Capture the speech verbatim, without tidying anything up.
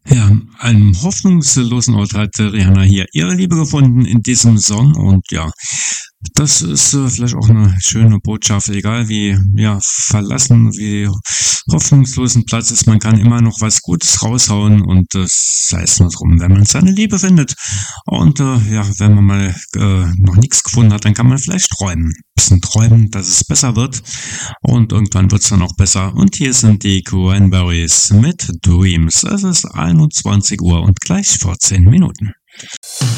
Ja, an einem hoffnungslosen Ort hat äh, Rihanna hier ihre Liebe gefunden in diesem Song und ja, das ist äh, vielleicht auch eine schöne Botschaft, egal wie ja verlassen, wie hoffnungslos ein Platz ist, man kann immer noch was Gutes raushauen und äh, sei es nur drum, wenn man seine Liebe findet und äh, ja, wenn man mal äh, noch nichts gefunden hat, dann kann man vielleicht träumen, bisschen träumen, dass es besser wird und irgendwann wird's dann auch besser. Und hier sind die Cranberries mit Dreams. Es ist einundzwanzig Uhr und gleich vierzehn Minuten.